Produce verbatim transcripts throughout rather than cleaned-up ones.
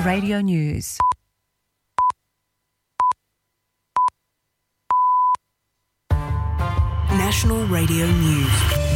Radio News. National Radio News.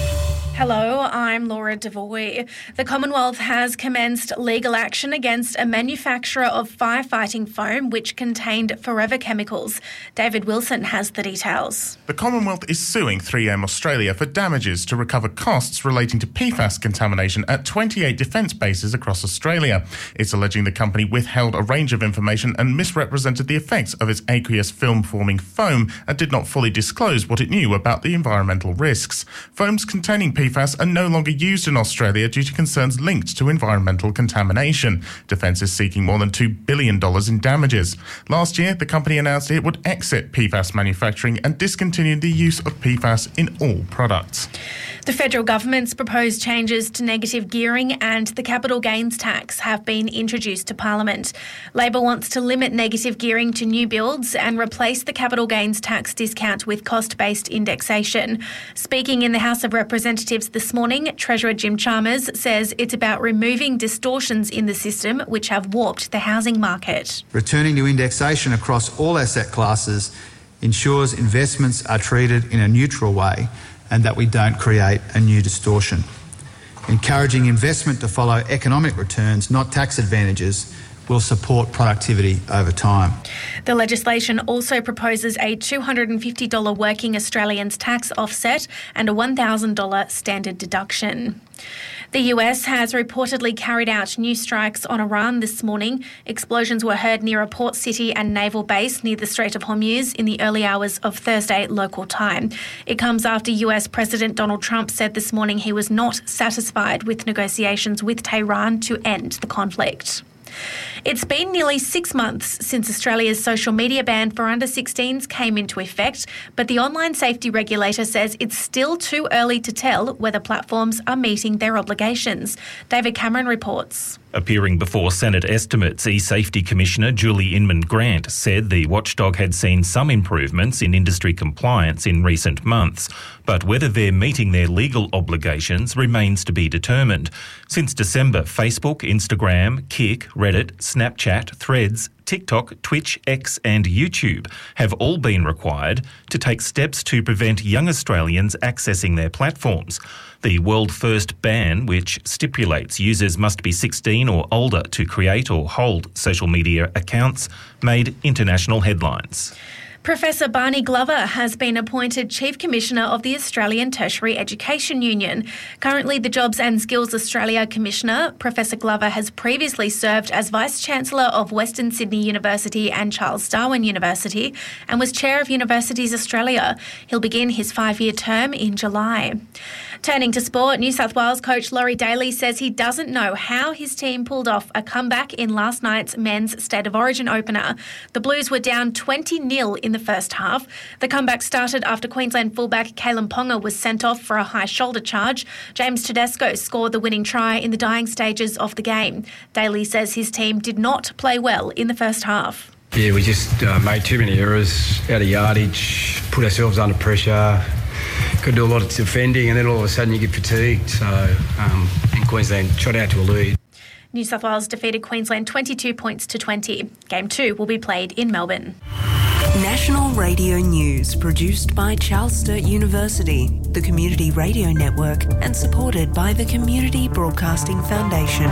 Hello, I'm Laura Devoy. The Commonwealth has commenced legal action against a manufacturer of firefighting foam which contained forever chemicals. David Wilson has the details. The Commonwealth is suing three M Australia for damages to recover costs relating to P FAS contamination at twenty-eight defence bases across Australia. It's alleging the company withheld a range of information and misrepresented the effects of its aqueous film-forming foam and did not fully disclose what it knew about the environmental risks. Foams containing P FAS are no longer used in Australia due to concerns linked to environmental contamination. Defence is seeking more than two billion dollars in damages. Last year, the company announced it would exit P FAS manufacturing and discontinue the use of P FAS in all products. The federal government's proposed changes to negative gearing and the capital gains tax have been introduced to Parliament. Labor wants to limit negative gearing to new builds and replace the capital gains tax discount with cost-based indexation. Speaking in the House of Representatives this morning, Treasurer Jim Chalmers says it's about removing distortions in the system which have warped the housing market. Returning to indexation across all asset classes ensures investments are treated in a neutral way and that we don't create a new distortion. Encouraging investment to follow economic returns, not tax advantages, will support productivity over time. The legislation also proposes a two hundred fifty dollars working Australians tax offset and a one thousand dollars standard deduction. The U S has reportedly carried out new strikes on Iran this morning. Explosions were heard near a port city and naval base near the Strait of Hormuz in the early hours of Thursday local time. It comes after U S President Donald Trump said this morning he was not satisfied with negotiations with Tehran to end the conflict. It's been nearly six months since Australia's social media ban for under sixteens came into effect, but the online safety regulator says it's still too early to tell whether platforms are meeting their obligations. David Cameron reports. Appearing before Senate estimates, e-Safety Commissioner Julie Inman-Grant said the watchdog had seen some improvements in industry compliance in recent months, but whether they're meeting their legal obligations remains to be determined. Since December, Facebook, Instagram, Kik, Reddit, Snapchat, Threads, TikTok, Twitch, X and YouTube have all been required to take steps to prevent young Australians accessing their platforms. The world-first ban, which stipulates users must be sixteen or older to create or hold social media accounts, made international headlines. Professor Barney Glover has been appointed Chief Commissioner of the Australian Tertiary Education Union. Currently the Jobs and Skills Australia Commissioner, Professor Glover has previously served as Vice-Chancellor of Western Sydney University and Charles Darwin University and was Chair of Universities Australia. He'll begin his five-year term in July. Turning to sport, New South Wales coach Laurie Daly says he doesn't know how his team pulled off a comeback in last night's men's State of Origin opener. The Blues were down twenty nil in the first half. The comeback started after Queensland fullback Kalen Ponga was sent off for a high shoulder charge. James Tedesco scored the winning try in the dying stages of the game. Daly says his team did not play well in the first half. Yeah, we just uh, made too many errors, out of yardage, put ourselves under pressure, could do a lot of defending, and then all of a sudden you get fatigued. So, um, and Queensland shot out to a lead. New South Wales defeated Queensland twenty-two points to twenty. Game two will be played in Melbourne. National Radio News, produced by Charles Sturt University, the Community Radio Network, and supported by the Community Broadcasting Foundation.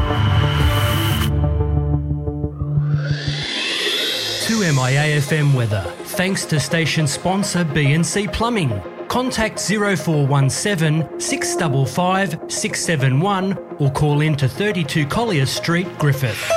To M I A F M weather, thanks to station sponsor B and C Plumbing. Contact zero four one seven, six five five, six seven one or call in to thirty-two Collier Street, Griffith.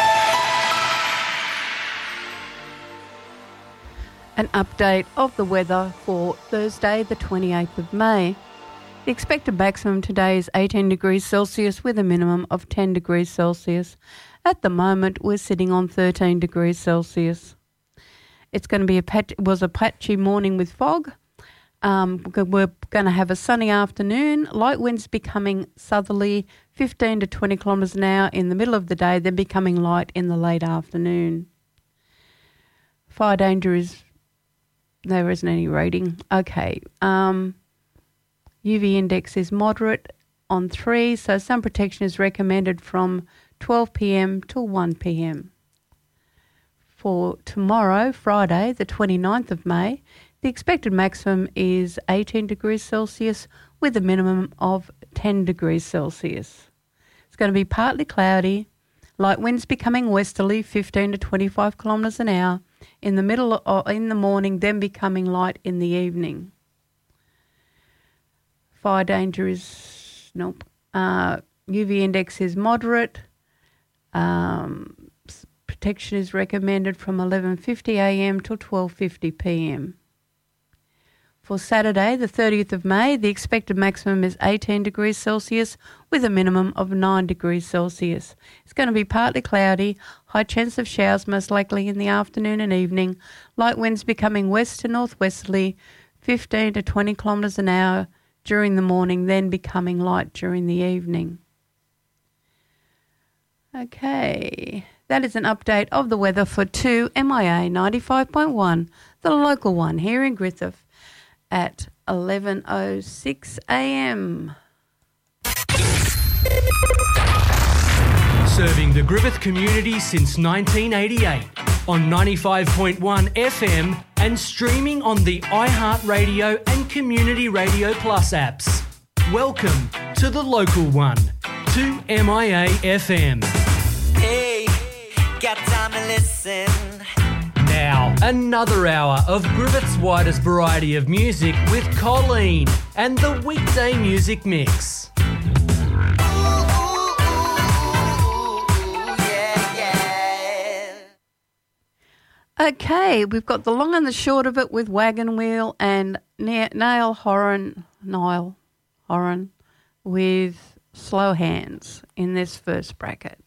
An update of the weather for Thursday, the twenty-eighth of May. The expected maximum today is eighteen degrees Celsius with a minimum of ten degrees Celsius. At the moment, we're sitting on thirteen degrees Celsius. It's going to be a pat- was a patchy morning with fog. Um, we're going to have a sunny afternoon. Light winds becoming southerly, fifteen to twenty kilometres an hour in the middle of the day, then becoming light in the late afternoon. Fire danger is, there isn't any rating. Okay. Um, U V index is moderate on three, so sun protection is recommended from twelve p m till one p m. For tomorrow, Friday, the twenty-ninth of May, the expected maximum is eighteen degrees Celsius with a minimum of ten degrees Celsius. It's going to be partly cloudy, light winds becoming westerly, fifteen to twenty-five kilometres an hour in the middle of, in the morning, then becoming light in the evening. Fire danger is, nope. Uh, U V index is moderate. Um, protection is recommended from eleven fifty a m till twelve fifty p m. For Saturday, the thirtieth of May, the expected maximum is eighteen degrees Celsius with a minimum of nine degrees Celsius. It's going to be partly cloudy, high chance of showers most likely in the afternoon and evening, light winds becoming west to northwesterly, fifteen to twenty kilometres an hour during the morning, then becoming light during the evening. Okay, that is an update of the weather for two M I A ninety-five point one, the local one here in Griffith, at eleven oh six a m. Serving the Griffith community since nineteen eighty-eight on ninety-five point one F M and streaming on the iHeartRadio and Community Radio Plus apps. Welcome to the local one, two M I A F M. Hey, got time to listen. Now, another hour of Griffith's widest variety of music with Colleen and the weekday music mix. Okay, we've got the long and the short of it with Wagon Wheel and Niall Horan, Niall Horan with Slow Hands in this first bracket.